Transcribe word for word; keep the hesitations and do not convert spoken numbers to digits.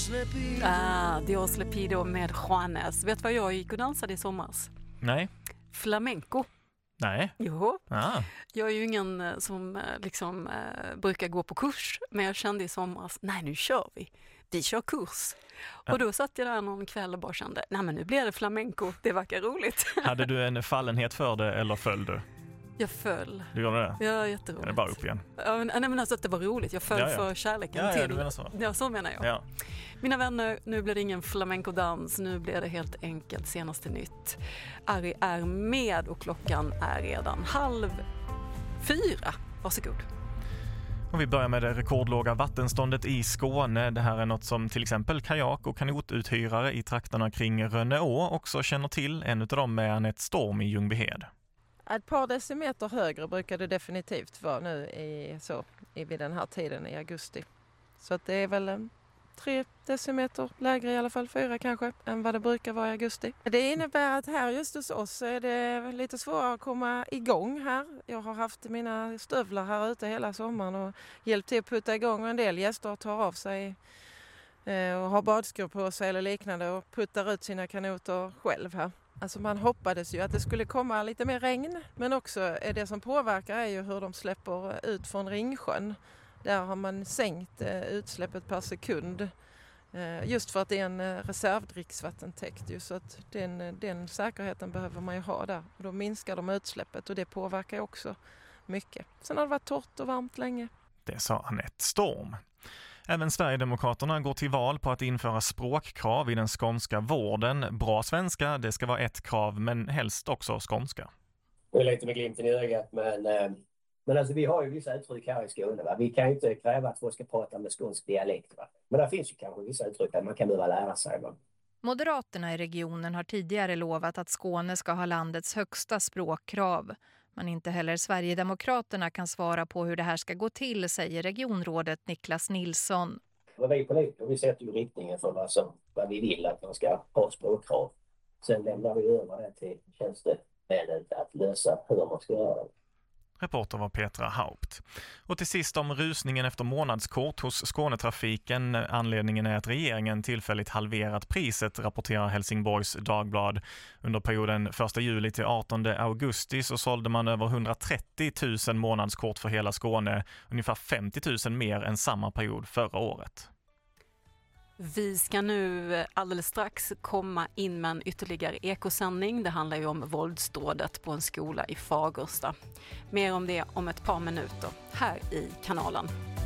Ah, Dios le pido med Juanes. Vet du vad jag gick och dansade i somras? Nej. Flamenco. Nej. Jo. Ah. Jag är ju ingen som liksom äh, brukar gå på kurs, men jag kände i somras, nej nu kör vi. Vi kör kurs. Och då satt jag där någon kväll och bara kände, nej men nu blir det flamenco, det verkar roligt. Hade du en fallenhet för det eller föll du? Jag föll. Du gjorde det? Ja, jätteroligt. Är det bara upp igen? Ja, nej men alltså att det var roligt. Jag föll ja, ja. för kärleken ja, till. Ja, du menar så. Ja, så menar jag. Ja. Mina vänner, nu blir det ingen flamenco-dans. Nu blir det helt enkelt senaste nytt. Ari är med och klockan är redan halv fyra. Varsågod. Och vi börjar med det rekordlåga vattenståndet i Skåne. Det här är något som till exempel kajak- och kanotuthyrare i trakterna kring Rönneå också känner till. En av dem är Anette Storm i Ljungbyhed. Ett par decimeter högre brukar det definitivt vara nu i, så, i, vid den här tiden i augusti. Så att det är väl en, tre decimeter lägre, i alla fall fyra kanske, än vad det brukar vara i augusti. Det innebär att här just hos oss är det lite svårare att komma igång här. Jag har haft mina stövlar här ute hela sommaren och hjälpt till att putta igång, och en del gäster tar av sig och har badskor på sig eller liknande och puttar ut sina kanoter själv här. Alltså man hoppades ju att det skulle komma lite mer regn, men också är det som påverkar är ju hur de släpper ut från Ringsjön. Där har man sänkt utsläppet per sekund just för att det är en reservdricksvattentäkt. Ju, så att den, den säkerheten behöver man ju ha där. Och då minskar de utsläppet och det påverkar också mycket. Sen har det varit torrt och varmt länge. Det sa Anette Storm. Även Sverigedemokraterna går till val på att införa språkkrav i den skånska vården. Bra svenska, det ska vara ett krav, men helst också skånska. Det är lite med glimten i ögat, men, men alltså, vi har ju vissa uttryck här i Skåne. Va? Vi kan ju inte kräva att folk ska prata med skånsk dialekt. Va? Men det finns ju kanske vissa uttryck där man kan behöva lära sig. Va? Moderaterna i regionen har tidigare lovat att Skåne ska ha landets högsta språkkrav. Men inte heller Sverigedemokraterna kan svara på hur det här ska gå till, säger regionrådet Niklas Nilsson. Vi politiker, vi sätter ju riktningen för vad, som, vad vi vill att man ska ha språkkrav. Sen lämnar vi över det till tjänstemännen att lösa hur man ska göra det. Reporter var Petra Haupt. Och till sist om rusningen efter månadskort hos Skånetrafiken. Anledningen är att regeringen tillfälligt halverat priset, rapporterar Helsingborgs Dagblad. Under perioden första juli till artonde augusti så sålde man över hundratrettio tusen månadskort för hela Skåne. Ungefär femtio tusen mer än samma period förra året. Vi ska nu alldeles strax komma in med en ytterligare ekosändning. Det handlar ju om våldsdådet på en skola i Fagersta. Mer om det om ett par minuter här i kanalen.